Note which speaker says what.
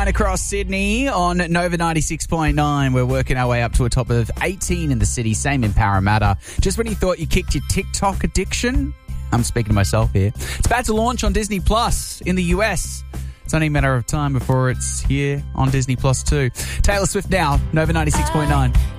Speaker 1: And across Sydney on Nova 96.9, we're working our way up to a top of 18 in the city, same in Parramatta. Just when you thought you kicked your TikTok addiction, I'm speaking to myself here, it's about to launch on Disney Plus in the US. It's only a matter of time before it's here on Disney Plus too. Taylor Swift now, Nova 96.9.